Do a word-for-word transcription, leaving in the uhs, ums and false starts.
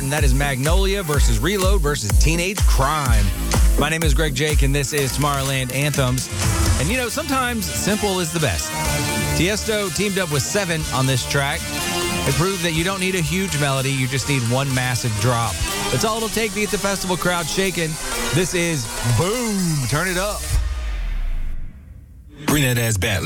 and that is Magnolia versus Reload versus Teenage Crime. My name is Greg Jake, and this is Tomorrowland Anthems. And, you know, sometimes simple is the best. Tiesto teamed up with Seven on this track. It proved that you don't need a huge melody, you just need one massive drop. That's all it'll take to get the festival crowd shaking. This is Boom. Turn it up. Bring that ass back.